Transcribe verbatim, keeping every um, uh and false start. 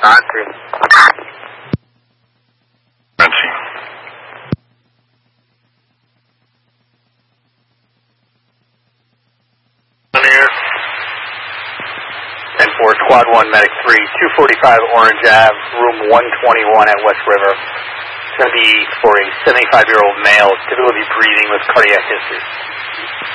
Auntie. Auntie. Here. ten four, Squad one, Medic three, two forty-five Orange Ave, room one twenty-one at West River. It's going to be for a seventy-five-year-old male, typically breathing with cardiac history.